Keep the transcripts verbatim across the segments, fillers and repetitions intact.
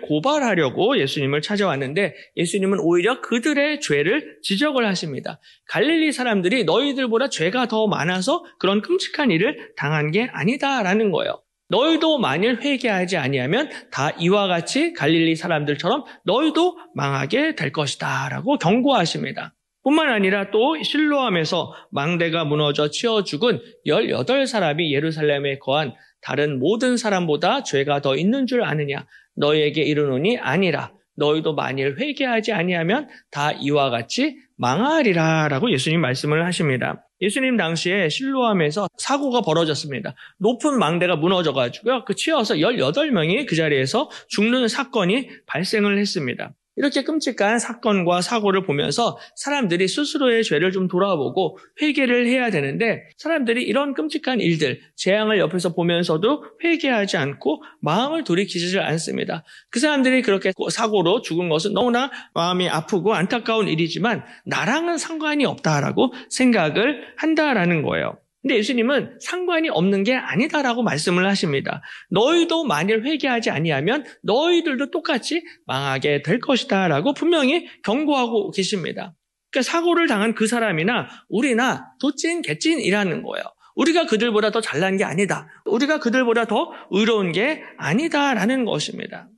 고발하려고 예수님을 찾아왔는데 예수님은 오히려 그들의 죄를 지적을 하십니다. 갈릴리 사람들이 너희들보다 죄가 더 많아서 그런 끔찍한 일을 당한 게 아니다라는 거예요. 너희도 만일 회개하지 아니하면 다 이와 같이 갈릴리 사람들처럼 너희도 망하게 될 것이다 라고 경고하십니다. 뿐만 아니라 또 실로암에서 망대가 무너져 치어 죽은 열여덟 사람이 예루살렘에 거한 다른 모든 사람보다 죄가 더 있는 줄 아느냐? 너희에게 이르노니 아니라 너희도 만일 회개하지 아니하면 다 이와 같이 망하리라 라고 예수님 말씀을 하십니다. 예수님 당시에 실로암에서 사고가 벌어졌습니다. 높은 망대가 무너져가지고요. 그 치어서 열여덟 명이 그 자리에서 죽는 사건이 발생을 했습니다. 이렇게 끔찍한 사건과 사고를 보면서 사람들이 스스로의 죄를 좀 돌아보고 회개를 해야 되는데 사람들이 이런 끔찍한 일들, 재앙을 옆에서 보면서도 회개하지 않고 마음을 돌이키지 않습니다. 그 사람들이 그렇게 사고로 죽은 것은 너무나 마음이 아프고 안타까운 일이지만 나랑은 상관이 없다라고 생각을 한다라는 거예요. 근데 예수님은 상관이 없는 게 아니다라고 말씀을 하십니다. 너희도 만일 회개하지 아니하면 너희들도 똑같이 망하게 될 것이다 라고 분명히 경고하고 계십니다. 그러니까 사고를 당한 그 사람이나 우리나 도찐 개찐이라는 거예요. 우리가 그들보다 더 잘난 게 아니다. 우리가 그들보다 더 의로운 게 아니다라는 것입니다.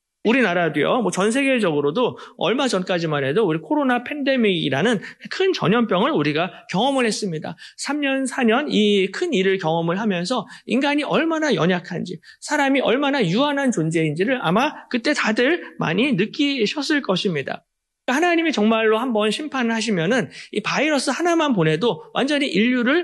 우리나라도요, 뭐 전 세계적으로도 얼마 전까지만 해도 우리 코로나 팬데믹이라는 큰 전염병을 우리가 경험을 했습니다. 삼 년, 사 년 이 큰 일을 경험을 하면서 인간이 얼마나 연약한지, 사람이 얼마나 유한한 존재인지를 아마 그때 다들 많이 느끼셨을 것입니다. 하나님이 정말로 한번 심판을 하시면은 이 바이러스 하나만 보내도 완전히 인류를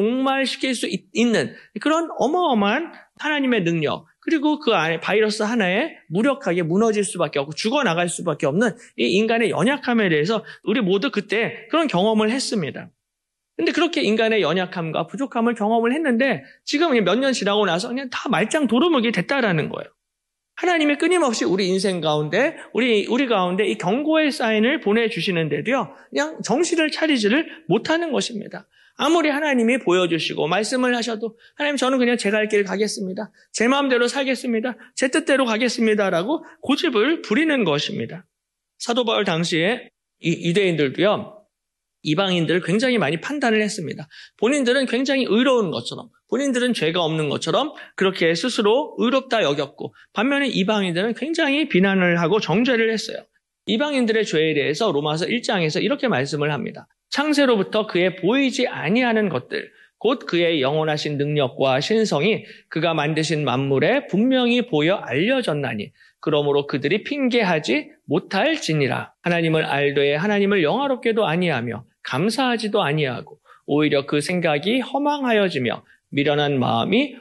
종말시킬 수 있는 그런 어마어마한 하나님의 능력, 그리고 그 안에 바이러스 하나에 무력하게 무너질 수밖에 없고 죽어나갈 수밖에 없는 이 인간의 연약함에 대해서 우리 모두 그때 그런 경험을 했습니다. 근데 그렇게 인간의 연약함과 부족함을 경험을 했는데 지금 몇 년 지나고 나서 그냥 다 말짱 도루묵이 됐다라는 거예요. 하나님이 끊임없이 우리 인생 가운데, 우리, 우리 가운데 이 경고의 사인을 보내주시는데도요, 그냥 정신을 차리지를 못하는 것입니다. 아무리 하나님이 보여주시고 말씀을 하셔도 하나님 저는 그냥 제 갈 길 가겠습니다. 제 마음대로 살겠습니다. 제 뜻대로 가겠습니다라고 고집을 부리는 것입니다. 사도 바울 당시에 이 유대인들도요. 이방인들을 굉장히 많이 판단을 했습니다. 본인들은 굉장히 의로운 것처럼 본인들은 죄가 없는 것처럼 그렇게 스스로 의롭다 여겼고 반면에 이방인들은 굉장히 비난을 하고 정죄를 했어요. 이방인들의 죄에 대해서 로마서 일 장에서 이렇게 말씀을 합니다. 창세로부터 그의 보이지 아니하는 것들, 곧 그의 영원하신 능력과 신성이 그가 만드신 만물에 분명히 보여 알려졌나니 그러므로 그들이 핑계하지 못할지니라. 하나님을 알되 하나님을 영화롭게도 아니하며 감사하지도 아니하고 오히려 그 생각이 허망하여지며 미련한 마음이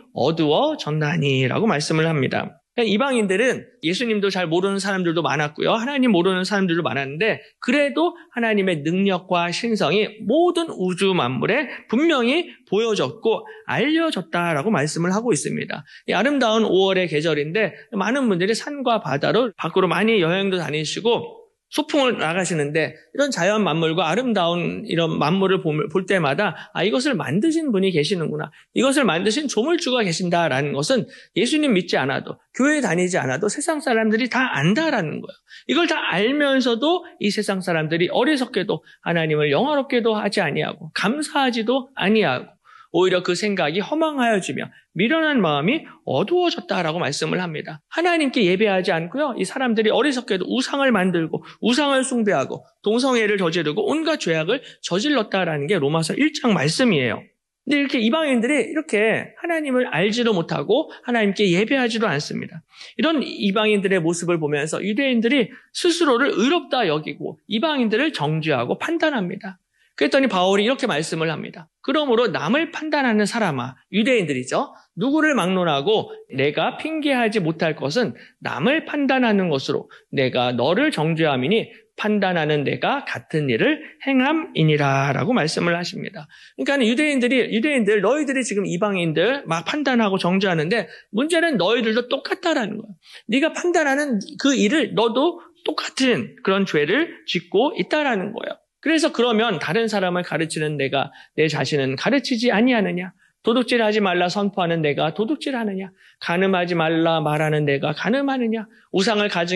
어두워졌나니라고 말씀을 합니다. 이방인들은 예수님도 잘 모르는 사람들도 많았고요. 하나님 모르는 사람들도 많았는데 그래도 하나님의 능력과 신성이 모든 우주 만물에 분명히 보여졌고 알려졌다라고 말씀을 하고 있습니다. 이 아름다운 오월의 계절인데 많은 분들이 산과 바다로 밖으로 많이 여행도 다니시고 소풍을 나가시는데 이런 자연 만물과 아름다운 이런 만물을 볼 때마다 아 이것을 만드신 분이 계시는구나. 이것을 만드신 조물주가 계신다라는 것은 예수님 믿지 않아도 교회 다니지 않아도 세상 사람들이 다 안다라는 거예요. 이걸 다 알면서도 이 세상 사람들이 어리석게도 하나님을 영화롭게도 하지 아니하고 감사하지도 아니하고 오히려 그 생각이 허망하여지며 미련한 마음이 어두워졌다라고 말씀을 합니다. 하나님께 예배하지 않고요. 이 사람들이 어리석게도 우상을 만들고 우상을 숭배하고 동성애를 저지르고 온갖 죄악을 저질렀다라는 게 로마서 일 장 말씀이에요. 근데 이렇게 이방인들이 이렇게 하나님을 알지도 못하고 하나님께 예배하지도 않습니다. 이런 이방인들의 모습을 보면서 유대인들이 스스로를 의롭다 여기고 이방인들을 정죄하고 판단합니다. 그랬더니 바울이 이렇게 말씀을 합니다. 그러므로 남을 판단하는 사람아, 유대인들이죠. 누구를 막론하고 내가 핑계하지 못할 것은 남을 판단하는 것으로 내가 너를 정죄함이니 판단하는 내가 같은 일을 행함이니라 라고 말씀을 하십니다. 그러니까 유대인들이, 유대인들, 너희들이 지금 이방인들 막 판단하고 정죄하는데 문제는 너희들도 똑같다라는 거예요. 네가 판단하는 그 일을 너도 똑같은 그런 죄를 짓고 있다라는 거예요. 그래서 그러면 다른 사람을 가르치는 내가 내 자신은 가르치지 아니하느냐? 도둑질하지 말라 선포하는 내가 도둑질하느냐? 간음하지 말라 말하는 내가 간음하느냐? 우상을 가진